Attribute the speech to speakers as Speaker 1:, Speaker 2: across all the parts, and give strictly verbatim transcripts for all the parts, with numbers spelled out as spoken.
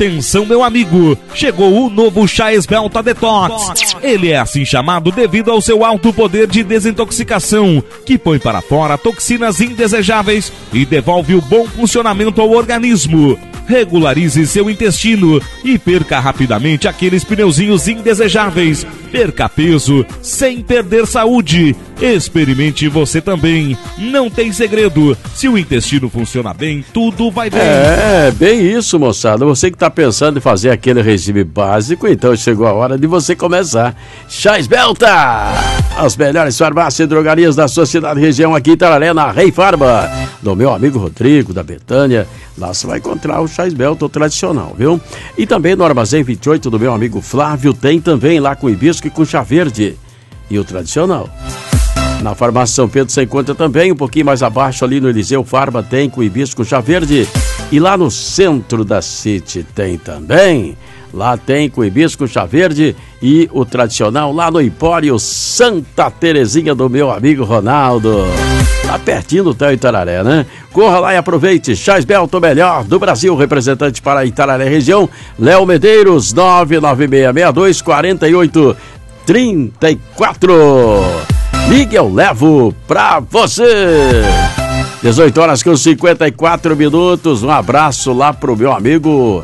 Speaker 1: Atenção, meu amigo, chegou o novo Chá Esbelta Detox. Ele é assim chamado devido ao seu alto poder de desintoxicação, que põe para fora toxinas indesejáveis e devolve o bom funcionamento ao organismo. Regularize seu intestino e perca rapidamente aqueles pneuzinhos indesejáveis. Perca peso sem perder saúde. Experimente você também. Não tem segredo. Se o intestino funciona bem, tudo vai bem.
Speaker 2: É, bem isso, moçada. Você que está pensando em fazer aquele regime básico, então chegou a hora de você começar. Chá Esbelta! As melhores farmácias e drogarias da sua cidade e região aqui em Itararé, na Rei Farma. Do meu amigo Rodrigo, da Betânia. Lá você vai encontrar o Chá Esbelta, o tradicional, viu? E também no Armazém vinte e oito do meu amigo Flávio, tem também lá com hibisco e com chá verde. E o tradicional. Na farmácia São Pedro você encontra também, um pouquinho mais abaixo ali no Eliseu Farma, tem com hibisco com chá verde. E lá no centro da City tem também. Lá tem com hibisco, chá verde e o tradicional lá no Empório Santa Terezinha do meu amigo Ronaldo. Lá pertinho do Teu Itararé, né? Corra lá e aproveite. Chá Esbelta, o melhor do Brasil. Representante para Itararé região, Léo Medeiros, nove nove seis seis dois quatro oito três quatro. Ligue, eu levo pra você. dezoito horas com cinquenta e quatro minutos. Um abraço lá pro meu amigo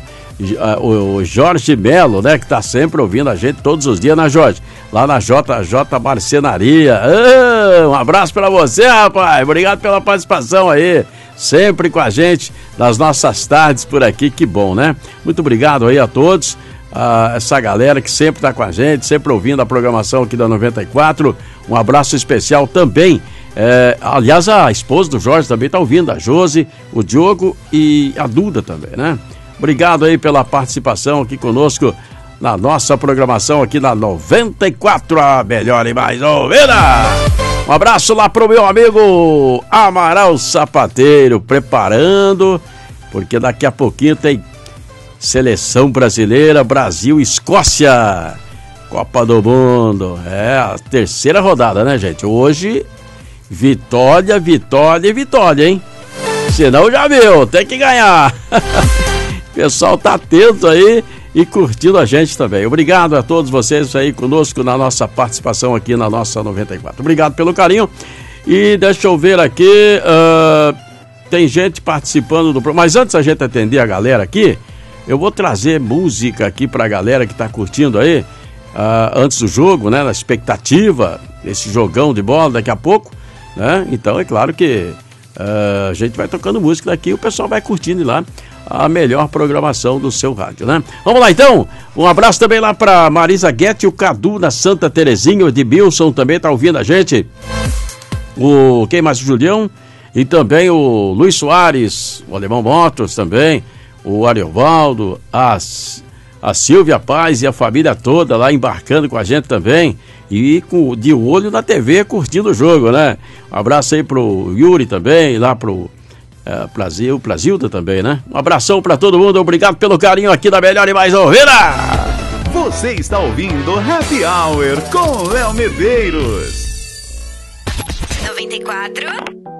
Speaker 2: o Jorge Melo, né, que tá sempre ouvindo a gente todos os dias, na Jorge, lá na J J Marcenaria. Ah, um abraço pra você, rapaz, obrigado pela participação aí, sempre com a gente nas nossas tardes por aqui, que bom, né? Muito obrigado aí a todos, a essa galera que sempre tá com a gente, sempre ouvindo a programação aqui da noventa e quatro, um abraço especial também. É, aliás, a esposa do Jorge também tá ouvindo, a Josi, o Diogo e a Duda também, né? Obrigado aí pela participação aqui conosco na nossa programação aqui na noventa e quatro, a melhor e mais ouvida. Um abraço lá pro meu amigo Amaral Sapateiro, preparando, porque daqui a pouquinho tem Seleção Brasileira, Brasil e Escócia, Copa do Mundo. É a terceira rodada, né, gente? Hoje, vitória, vitória e vitória, hein? Senão já viu, tem que ganhar. O pessoal tá atento aí e curtindo a gente também. Obrigado a todos vocês aí conosco na nossa participação aqui na nossa noventa e quatro. Obrigado pelo carinho. E deixa eu ver aqui, uh, tem gente participando do programa. Mas antes a gente atender a galera aqui, eu vou trazer música aqui pra galera que tá curtindo aí, uh, antes do jogo, né? Na expectativa desse jogão de bola daqui a pouco, né? Então é claro que uh, a gente vai tocando música daqui e o pessoal vai curtindo lá a melhor programação do seu rádio, né? Vamos lá então, um abraço também lá pra Marisa Guetti, o Cadu na Santa Terezinha, o Edmilson também tá ouvindo a gente, o quem mais? O Julião e também o Luiz Soares, o Alemão Motos também, o Ariovaldo, as, a Silvia Paz e a família toda lá embarcando com a gente também e com, de olho na T V curtindo o jogo, né? Um abraço aí pro Yuri também, lá pro É, Plazil, Plazilda também, né? Um abração pra todo mundo, obrigado pelo carinho aqui da melhor e mais ouvida.
Speaker 3: Você está ouvindo Happy Hour com Léo Medeiros.
Speaker 4: noventa e quatro